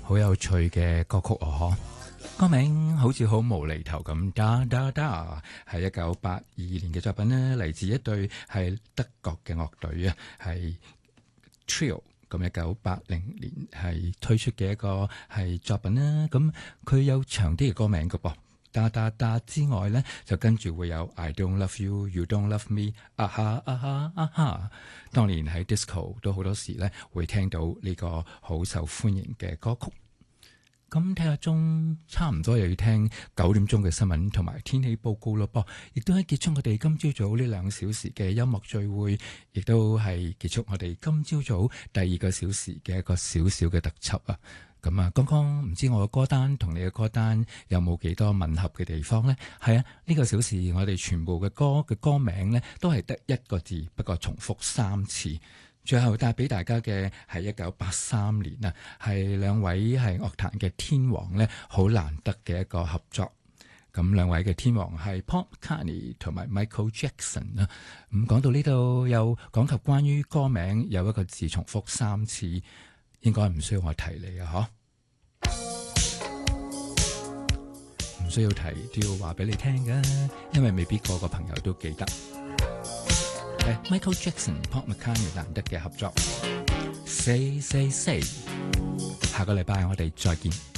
好有趣嘅歌曲哦，歌名好似好無厘頭咁，Da Da Da 係1982年嘅作品呢，嚟自一隊係德國嘅樂隊啊，係 Trio。咁1980年係推出嘅一個係作品啦，咁佢有長啲嘅歌名㗎噃。Da Da Da 之外咧，就跟住會有 I don't love you, you don't love me， 啊哈啊哈啊哈。當年喺 disco 都好多時咧會聽到呢個好受歡迎嘅歌曲。咁睇下鐘，差唔多又要聽9點鐘嘅新聞同埋天氣報告咯噃，亦都係結束我哋今朝早呢2小時嘅音樂聚會，亦都係結束我哋今朝早第2個小時嘅一個小小嘅特輯啊！咁啊，剛剛唔知我嘅歌單同你嘅歌單有冇幾多吻合嘅地方呢？係啊，呢個小時我哋全部嘅歌名呢都係得1個字，不過重複3次。最後帶俾大家嘅係1983年啊，係2位係樂壇嘅天王呢，好難得嘅一個合作。咁2位嘅天王係 Paul McCartney 同埋 Michael Jackson 啊。咁講到呢度又講及關於歌名有1個字重複3次，應該唔需要我提你啊，唔需要提都要話俾你聽嘅，因為未必個個朋友都記得。Michael Jackson、Paul McCartney 難得嘅合作 ，Say Say Say， 下個禮拜我哋再見。